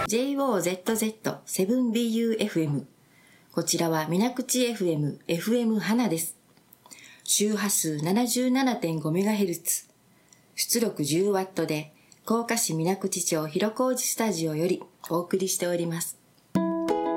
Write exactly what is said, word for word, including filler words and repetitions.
ジェイオーゼットゼットセブンビーユーエフエム。こちらは水口 エフエム、エフエム 花です。周波数 ななじゅうななてんごメガヘルツ、出力 じゅうワットで、甲賀市水口町広小路スタジオよりお送りしております。